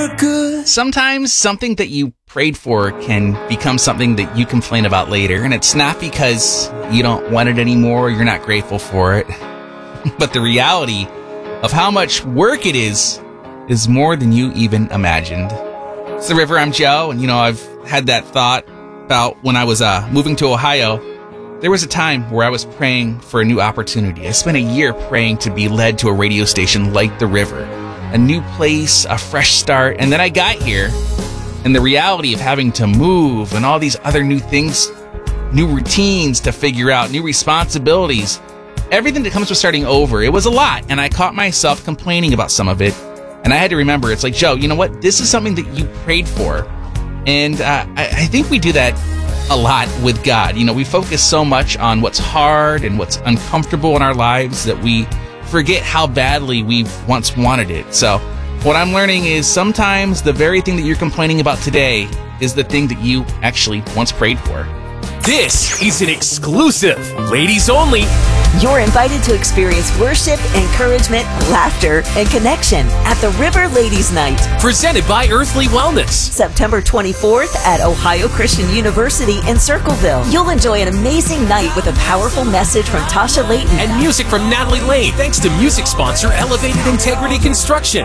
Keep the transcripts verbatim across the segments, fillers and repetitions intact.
for good. Sometimes something that you prayed for can become something that you complain about later, and it's not because you don't want it anymore or you're not grateful for it, but the reality of how much work it is is more than you even imagined. It's The River, I'm Joe, and you know, I've had that thought about when I was uh, moving to Ohio. There was a time where I was praying for a new opportunity. I spent a year praying to be led to a radio station like The River, a new place, a fresh start, and then I got here, and the reality of having to move and all these other new things, new routines to figure out, new responsibilities, everything that comes with starting over, it was a lot, and I caught myself complaining about some of it, and I had to remember, it's like, Joe, you know what? This is something that you prayed for, and uh, I, I think we do that a lot with God. You know, we focus so much on what's hard and what's uncomfortable in our lives that we forget how badly we once wanted it. So what I'm learning is sometimes the very thing that you're complaining about today is the thing that you actually once prayed for. This is an exclusive, ladies only. You're invited to experience worship, encouragement, laughter, and connection at the River Ladies Night. Presented by Earthly Wellness. September twenty-fourth at Ohio Christian University in Circleville. You'll enjoy an amazing night with a powerful message from Tasha Layton. And music from Natalie Lane, thanks to music sponsor Elevated Integrity Construction.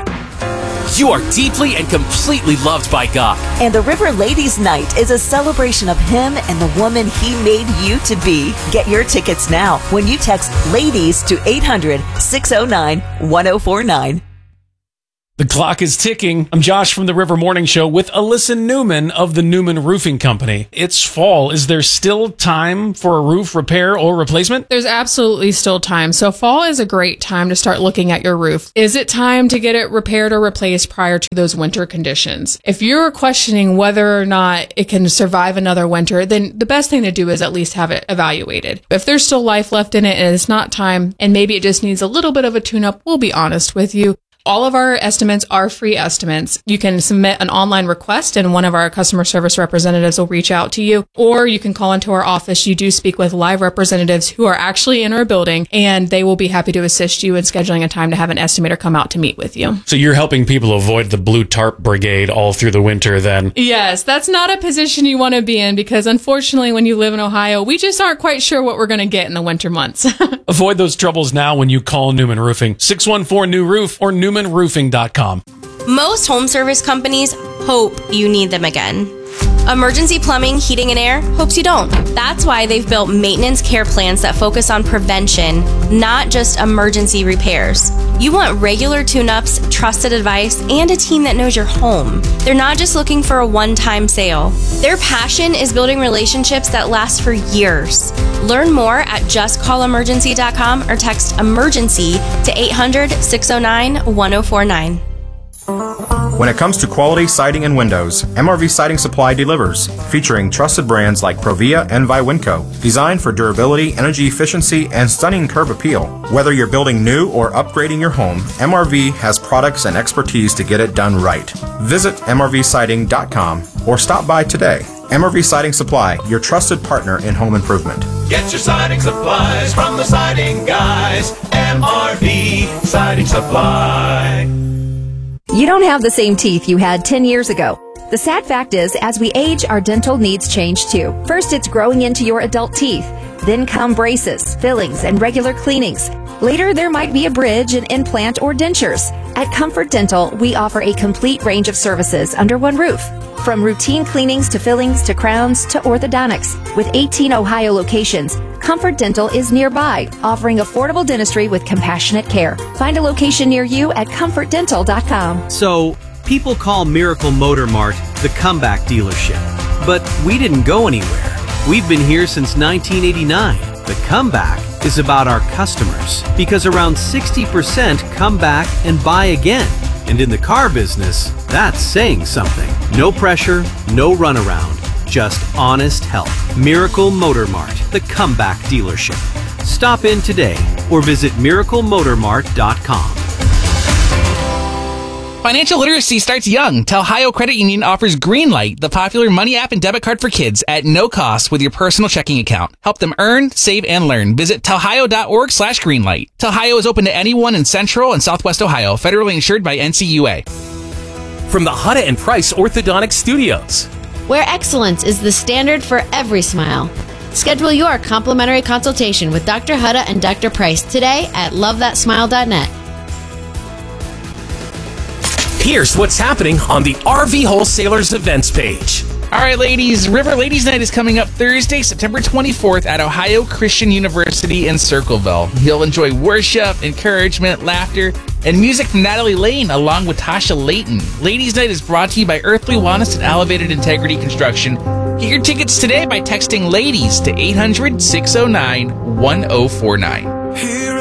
You are deeply and completely loved by God. And the River Ladies Night is a celebration of Him and the woman He made you to be. Get your tickets now when you text LADIES to eight hundred, six oh nine, one oh four nine. The clock is ticking. I'm Josh from the River Morning Show with Alyssa Newman of the Newman Roofing Company. It's fall. Is there still time for a roof repair or replacement? There's absolutely still time. So fall is a great time to start looking at your roof. Is it time to get it repaired or replaced prior to those winter conditions? If you're questioning whether or not it can survive another winter, then the best thing to do is at least have it evaluated. If there's still life left in it and it's not time, and maybe it just needs a little bit of a tune-up, we'll be honest with you. All of our estimates are free estimates. You can submit an online request and one of our customer service representatives will reach out to you, or you can call into our office. You do speak with live representatives who are actually in our building, and they will be happy to assist you in scheduling a time to have an estimator come out to meet with you. So you're helping people avoid the blue tarp brigade all through the winter then? Yes, that's not a position you want to be in because unfortunately when you live in Ohio, we just aren't quite sure what we're going to get in the winter months. Avoid those troubles now when you call Newman Roofing. six one four new roof or newman roofing dot com. Most home service companies hope you need them again. Emergency Plumbing, Heating, and Air hopes you don't. That's why they've built maintenance care plans that focus on prevention, not just emergency repairs. You want regular tune-ups, trusted advice, and a team that knows your home. They're not just looking for a one-time sale. Their passion is building relationships that last for years. Learn more at just call emergency dot com or text emergency to eight hundred, six oh nine, one oh four nine. When it comes to quality siding and windows, M R V Siding Supply delivers, featuring trusted brands like Provia and Viwinco, designed for durability, energy efficiency, and stunning curb appeal. Whether you're building new or upgrading your home, M R V has products and expertise to get it done right. Visit M R V siding dot com or stop by today. M R V Siding Supply, your trusted partner in home improvement. Get your siding supplies from the siding guys. M R V Siding Supply. You don't have the same teeth you had ten years ago. The sad fact is, as we age, our dental needs change too. First, it's growing into your adult teeth. Then come braces, fillings, and regular cleanings. Later, there might be a bridge, an implant, or dentures. At Comfort Dental, we offer a complete range of services under one roof. From routine cleanings to fillings to crowns to orthodontics. With eighteen Ohio locations, Comfort Dental is nearby, offering affordable dentistry with compassionate care. Find a location near you at comfort dental dot com. So, people call Miracle Motor Mart the comeback dealership. But we didn't go anywhere. We've been here since nineteen eighty-nine. The comeback is about our customers, because around sixty percent come back and buy again. And in the car business, that's saying something. No pressure, no runaround, just honest help. Miracle Motor Mart, the comeback dealership. Stop in today or visit miracle motor mart dot com. Financial literacy starts young. Ohio Credit Union offers Greenlight, the popular money app and debit card for kids, at no cost with your personal checking account. Help them earn, save, and learn. Visit telhio dot org slash greenlight. Telhio is open to anyone in Central and Southwest Ohio, federally insured by N C U A. from the Hutta and Price Orthodontic Studios. Where excellence is the standard for every smile. Schedule your complimentary consultation with Doctor Hutta and Doctor Price today at love that smile dot net. Here's what's happening on the R V Wholesalers events page. All right, ladies, River Ladies Night is coming up Thursday, September twenty-fourth at Ohio Christian University in Circleville. You'll enjoy worship, encouragement, laughter, and music from Natalie Lane along with Tasha Layton. Ladies Night is brought to you by Earthly Wellness and Elevated Integrity Construction. Get your tickets today by texting LADIES to eight hundred, six oh nine, one oh four nine.